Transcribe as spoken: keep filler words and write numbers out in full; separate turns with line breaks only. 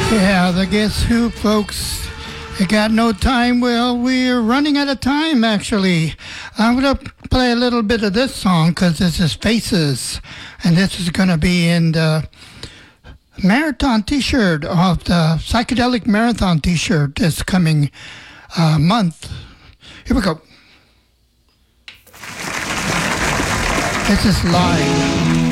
Yeah, the Guess Who, folks. You got no time? Well, we're running out of time, actually. I'm going to play a little bit of this song because this is Faces. And this is going to be in the marathon t-shirt of the Psychedelic Marathon t-shirt this coming uh, month. Here we go. This is live.